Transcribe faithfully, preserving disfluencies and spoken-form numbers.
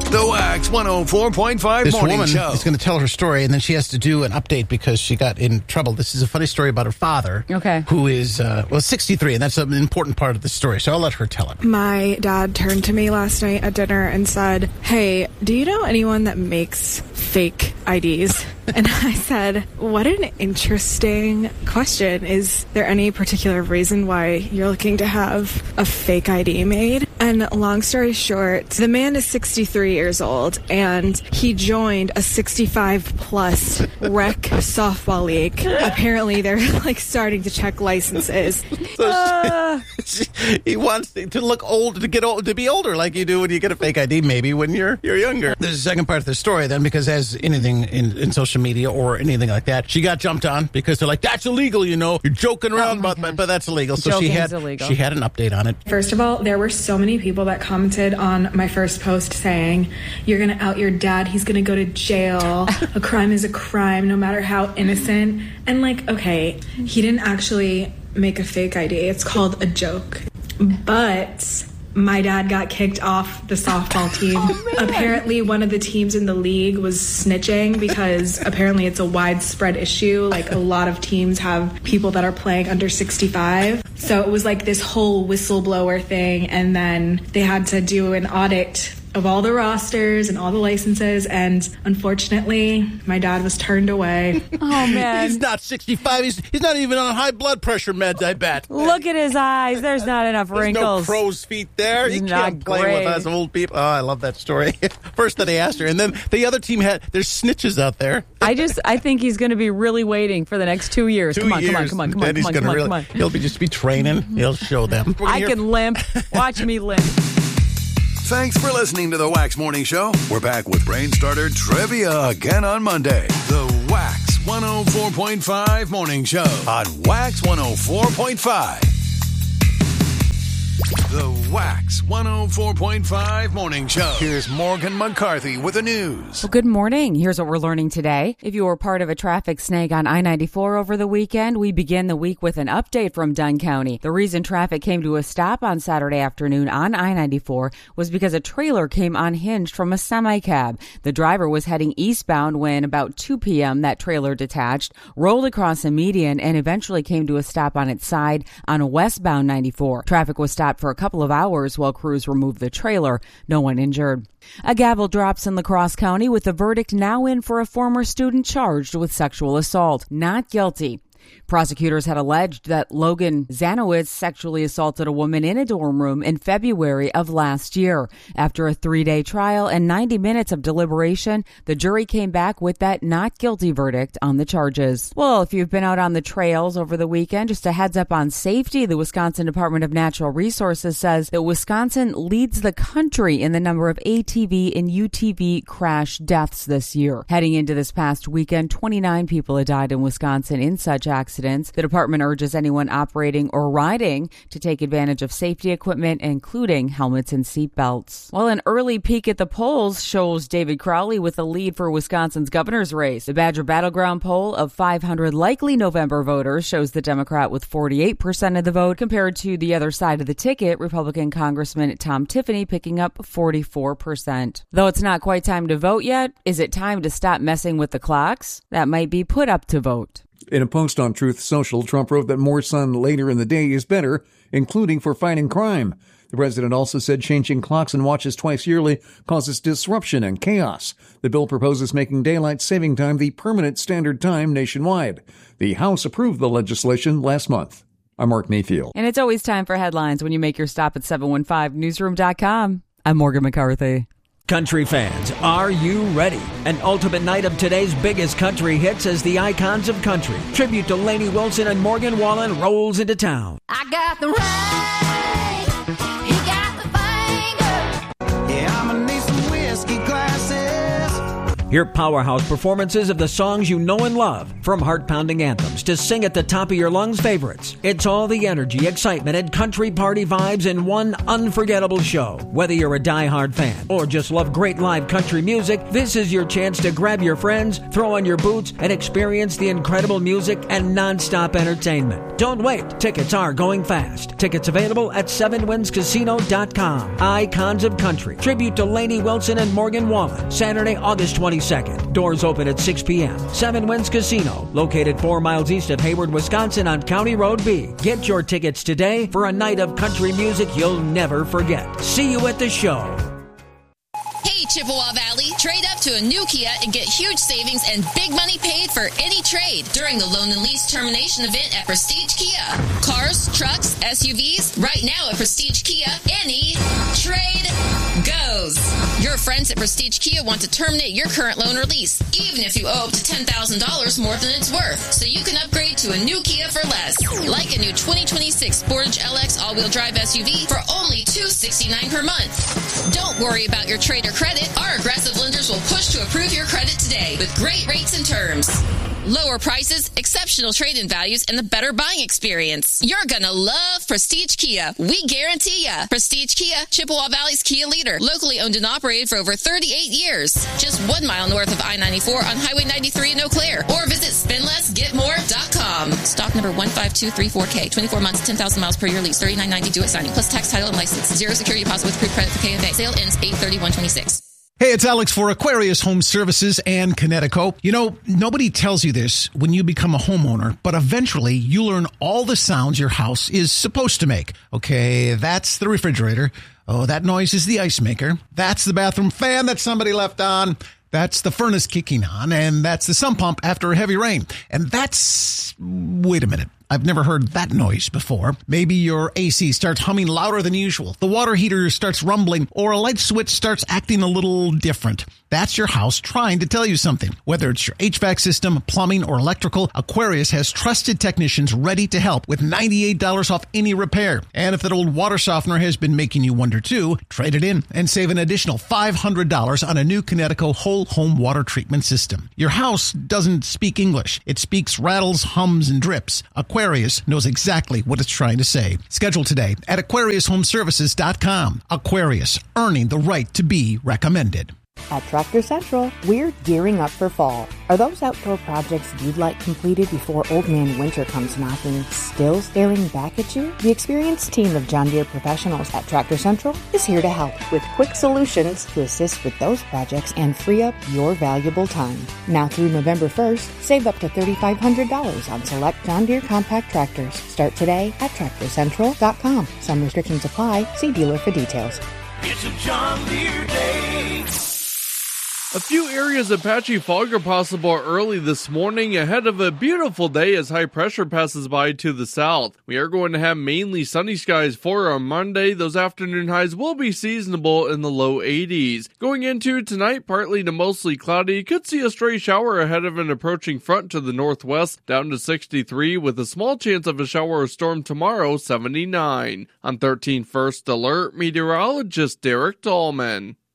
The Wax one oh four point five This Morning woman Show. is going to tell her story, and then she has to do an update because she got in trouble. This is a funny story about her father, Okay. who is, uh, well, sixty-three, and that's an important part of the story, so I'll let her tell it. My dad turned to me last night at dinner and said, "Hey, do you know anyone that makes fake I Ds?" And I said, "What an interesting question. Is there any particular reason why you're looking to have a fake I D made?" And long story short, the man is sixty-three years old, and he joined a sixty-five plus rec softball league. Apparently, they're like starting to check licenses. So she, he wants to look old, to get old, to be older, like you do when you get a fake I D, maybe when you're you're younger. There's a second part of the story then, because as anything in, in social media or anything like that, she got jumped on because they're like, "That's illegal, you know. You're joking around, Oh but, but but that's illegal." So Joking's she had illegal. she had an update on it. First of all, there were so many people that commented on my first post saying, "You're going to out your dad. He's going to go to jail. A crime is a crime, no matter how innocent." And like, okay, he didn't actually make a fake I D. It's called a joke. But my dad got kicked off the softball team. Oh, Apparently, one of the teams in the league was snitching because apparently it's a widespread issue. Like, a lot of teams have people that are playing under sixty-five. So it was like this whole whistleblower thing. And then they had to do an audit of all the rosters and all the licenses. And unfortunately, my dad was turned away. Oh, man. He's not sixty-five. He's he's not even on high blood pressure meds, I bet. Look at his eyes. There's not enough There's wrinkles. no crow's feet there. He's You not can't play great. with us old people. Oh, I love that story. First that they asked her, and then the other team had, there's snitches out there. I just, I think he's going to be really waiting for the next two years. Two come on, years. come on, come on, come on, Then he's come on, gonna come on, really, come on. He'll be just be training. He'll show them. We're gonna I hear- can limp. Watch me limp. Thanks for listening to The Wax Morning Show. We're back with Brain Starter Trivia again on Monday. The Wax one oh four point five Morning Show on Wax one oh four point five. The Wax one oh four point five Morning Show. Here's Morgan McCarthy with the news. Well, good morning. Here's what we're learning today. If you were part of a traffic snag on I ninety-four over the weekend, we begin the week with an update from Dunn County. The reason traffic came to a stop on Saturday afternoon on I ninety-four was because a trailer came unhinged from a semi-cab. The driver was heading eastbound when about two p.m. that trailer detached, rolled across a median, and eventually came to a stop on its side on a westbound ninety-four. Traffic was stopped for a couple of hours while crews removed the trailer. No one injured. A gavel drops in La Crosse County with the verdict now in for a former student charged with sexual assault. Not guilty. Prosecutors had alleged that Logan Zanowitz sexually assaulted a woman in a dorm room in February of last year. After a three-day trial and ninety minutes of deliberation, the jury came back with that not guilty verdict on the charges. Well, if you've been out on the trails over the weekend, just a heads up on safety. The Wisconsin Department of Natural Resources says that Wisconsin leads the country in the number of A T V and U T V crash deaths this year. Heading into this past weekend, twenty-nine people had died in Wisconsin in such accidents. The department urges anyone operating or riding to take advantage of safety equipment, including helmets and seatbelts. Well, an early peek at the polls shows David Crowley with the lead for Wisconsin's governor's race. The Badger Battleground poll of five hundred likely November voters shows the Democrat with forty-eight percent of the vote, compared to the other side of the ticket, Republican Congressman Tom Tiffany picking up forty-four percent. Though it's not quite time to vote yet, is it time to stop messing with the clocks? That might be put up to vote. In a post on Truth Social, Trump wrote that more sun later in the day is better, including for fighting crime. The president also said changing clocks and watches twice yearly causes disruption and chaos. The bill proposes making daylight saving time the permanent standard time nationwide. The House approved the legislation last month. I'm Mark Mayfield. And it's always time for headlines when you make your stop at seven one five newsroom dot com. I'm Morgan McCarthy. Country fans, are you ready? An ultimate night of today's biggest country hits as the icons of country. Tribute to Lainey Wilson and Morgan Wallen rolls into town. I got the right, he got the finger. Yeah, I'm gonna need some whiskey glasses. Hear powerhouse performances of the songs you know and love, from heart-pounding anthems to sing at the top of your lungs favorites. It's all the energy, excitement, and country party vibes in one unforgettable show. Whether you're a die-hard fan or just love great live country music, this is your chance to grab your friends, throw on your boots, and experience the incredible music and non-stop entertainment. Don't wait. Tickets are going fast. Tickets available at seven winds casino dot com. Icons of Country. Tribute to Lainey Wilson and Morgan Wallen. Saturday, August twenty-second. Doors open at six p.m. Seven Winds Casino, located four miles east of Hayward, Wisconsin on County Road B. Get your tickets today for a night of country music you'll never forget. See you at the show. Hey, Chippewa Valley, trade up to a new Kia and get huge savings and big money paid for any trade during the loan and lease termination event at Prestige Kia. Cars, trucks, S U Vs, right now at Prestige Kia, any trade goes. Your friends at Prestige Kia want to terminate your current loan or lease, even if you owe up to ten thousand dollars more than it's worth, so you can upgrade to a new Kia for less. Like a new twenty twenty-six Sportage L X all-wheel drive S U V for only two hundred sixty-nine dollars per month. Don't worry about your trade or credit. Our aggressive lenders will push to approve your credit today with great rates and terms. Lower prices, exceptional trade-in values, and the better buying experience. You're gonna love Prestige Kia. We guarantee ya. Prestige Kia, Chippewa Valley's Kia leader. Locally owned and operated for over thirty-eight years. Just one mile north of I ninety-four on Highway ninety-three in Eau Claire. Or visit spend less get more dot com. Stock number one five two three four K. twenty-four months, ten thousand miles per year lease. thirty-nine ninety due at signing. Plus tax, title, and license. Zero security deposit with approved credit for K F A. Sale ends eight thirty-one twenty-six. Hey, it's Alex for Aquarius Home Services and Connecticut. You know, nobody tells you this when you become a homeowner, but eventually you learn all the sounds your house is supposed to make. Okay, that's the refrigerator. Oh, that noise is the ice maker. That's the bathroom fan that somebody left on. That's the furnace kicking on. And that's the sump pump after a heavy rain. And that's... Wait a minute. I've never heard that noise before. Maybe your A C starts humming louder than usual. The water heater starts rumbling, or a light switch starts acting a little different. That's your house trying to tell you something. Whether it's your H V A C system, plumbing, or electrical, Aquarius has trusted technicians ready to help with ninety-eight dollars off any repair. And if that old water softener has been making you wonder too, trade it in and save an additional five hundred dollars on a new Connecticut whole home water treatment system. Your house doesn't speak English. It speaks rattles, hums, and drips. Aquarius knows exactly what it's trying to say. Schedule today at aquarius home services dot com. Aquarius, earning the right to be recommended. At Tractor Central, we're gearing up for fall. Are those outdoor projects you'd like completed before Old Man Winter comes knocking still staring back at you? The experienced team of John Deere professionals at Tractor Central is here to help with quick solutions to assist with those projects and free up your valuable time. Now through November first, save up to three thousand five hundred dollars on select John Deere compact tractors. Start today at tractor central dot com. Some restrictions apply. See dealer for details. It's a John Deere day. A few areas of patchy fog are possible early this morning ahead of a beautiful day as high pressure passes by to the south. We are going to have mainly sunny skies for our Monday. Those afternoon highs will be seasonable in the low eighties. Going into tonight, partly to mostly cloudy. Could see a stray shower ahead of an approaching front to the northwest, down to sixty-three with a small chance of a shower or storm tomorrow, seventy-nine. On thirteen First Alert, meteorologist Derek Dahlman.